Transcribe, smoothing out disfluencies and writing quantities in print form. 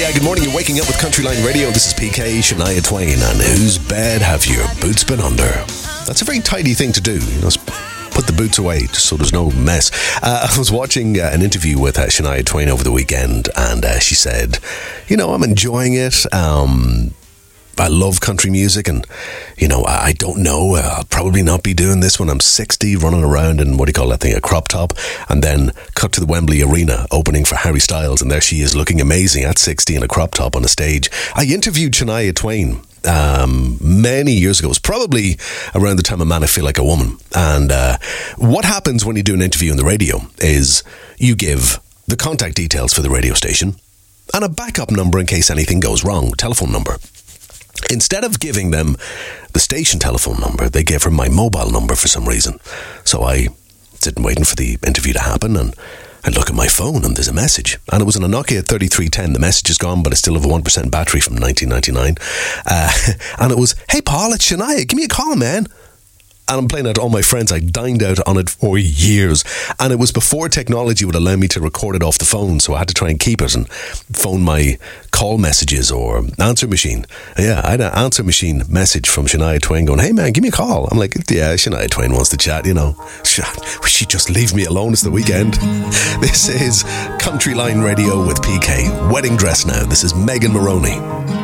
Yeah, good morning. You're waking up with Countryline Radio. This is PK, Shania Twain, and whose bed have your boots been under? That's a very tidy thing to do. Put the boots away just so there's no mess. I was watching an interview with Shania Twain over the weekend, and she said, I'm enjoying it. I love country music, and I don't know, I'll probably not be doing this when I'm 60, running around in, a crop top. And then cut to the Wembley Arena opening for Harry Styles, and there she is looking amazing at 60 in a crop top on a stage. I interviewed Shania Twain many years ago. It was probably around the time of Man I Feel Like a Woman. And what happens when you do an interview on the radio is you give the contact details for the radio station and a backup number in case anything goes wrong, telephone number. Instead of giving them the station telephone number, they gave her my mobile number for some reason. So I sitting waiting for the interview to happen, and I look at my phone and there's a message. And it was on a Nokia 3310. The message is gone, but I still have a 1% battery from 1999. And it was, "Hey Paul, it's Shania. Give me a call, man." And I'm playing out to all my friends. I dined out on it for years. And it was before technology would allow me to record it off the phone. So I had to try and keep it and phone my call messages or answer machine. Yeah, I had an answer machine message from Shania Twain going, "Hey man, give me a call." I'm like, yeah, Shania Twain wants to chat, She just leave me alone. It's the weekend. This is Countryline Radio with PK. Wedding Dress Now. This is Megan Maroney.